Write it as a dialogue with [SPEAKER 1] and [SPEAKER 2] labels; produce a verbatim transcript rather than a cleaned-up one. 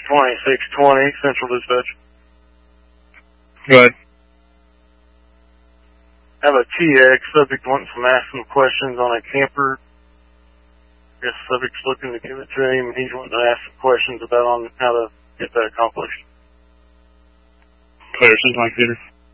[SPEAKER 1] twenty-six twenty, Central Dispatch.
[SPEAKER 2] Go ahead.
[SPEAKER 1] I have a T X. Subject wanting some ask some questions on a camper. I guess subject's looking to give it to him, and he's wanting to ask some questions about on how to get that accomplished.
[SPEAKER 2] Clear, send to my computer.